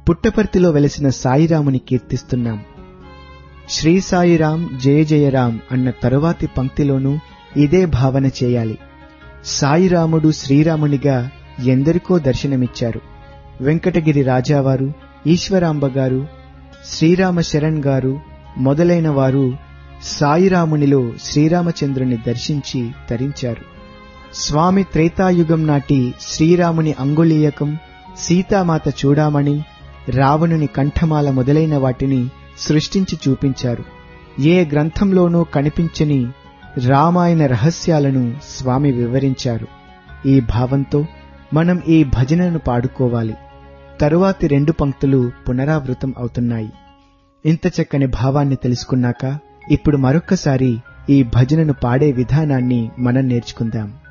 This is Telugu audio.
పుట్టపర్తిలో వెలసిన సాయిరాముని కీర్తిస్తున్నాం. శ్రీ సాయిరాం జయ జయరాం అన్న తరువాతి పంక్తిలోనూ ఇదే భావన చేయాలి. సాయిరాముడు శ్రీరామునిగా ఎందరికో దర్శనమిచ్చారు. వెంకటగిరి రాజావారు, ఈశ్వరాంబ గారు, శ్రీరామ శరణ్ గారు మొదలైన వారు సాయిరామునిలో శ్రీరామచంద్రుని దర్శించి తరించారు. స్వామి త్రేతాయుగం నాటి శ్రీరాముని అంగుళీయకం, సీతామాత చూడామణి, రావణుని కంఠమాల మొదలైన వాటిని సృష్టించి చూపించారు. ఏ గ్రంథంలోనూ కనిపించని రామాయణ రహస్యాలను స్వామి వివరించారు. ఈ భావంతో మనం ఈ భజనను పాడుకోవాలి. తరువాతి 2 పంక్తులు పునరావృతం అవుతున్నాయి. ఇంత చక్కని భావాన్ని తెలుసుకున్నాక ఇప్పుడు మరొక్కసారి ఈ భజనను పాడే విధానాన్ని మనం నేర్చుకుందాం.